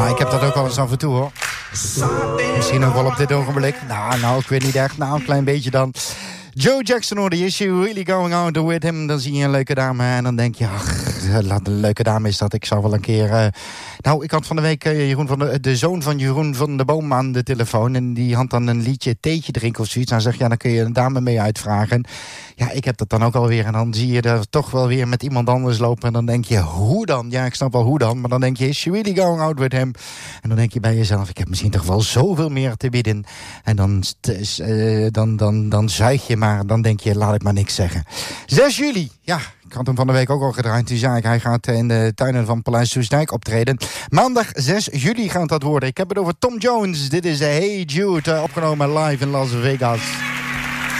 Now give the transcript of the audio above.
Ja, ik heb dat ook wel eens af en toe, hoor. Misschien ook wel op dit ogenblik. Nou, ik weet niet echt. Nou, een klein beetje dan. Joe Jackson hoorde, is you really going out with him? Dan zie je een leuke dame en dan denk je, ach, een leuke dame is dat. Ik zou wel een keer... ik had van de week de zoon van Jeroen van de Boom aan de telefoon. En die had dan een liedje theetje drinken of zoiets. En dan zeg je, dan kun je een dame mee uitvragen. En ja, ik heb dat dan ook alweer. En dan zie je er toch wel weer met iemand anders lopen. En dan denk je, hoe dan? Ja, ik snap wel hoe dan. Maar dan denk je, is you really going out with him? En dan denk je bij jezelf, ik heb misschien toch wel zoveel meer te bieden. En dan zuig je maar. Dan denk je, laat ik maar niks zeggen. 6 juli, ja, ik had hem van de week ook al gedraaid. Toen zei ik, hij gaat in de tuinen van Paleis Soestdijk optreden. Maandag 6 juli gaat dat worden. Ik heb het over Tom Jones. Dit is Hey Jude, opgenomen live in Las Vegas.